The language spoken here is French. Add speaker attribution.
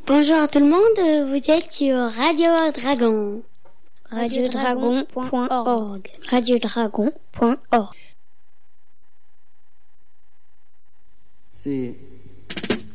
Speaker 1: Bonjour à tout le monde, vous êtes sur Radio Dragon.
Speaker 2: radiodragon.org.
Speaker 1: Radiodragon.org.
Speaker 3: C'est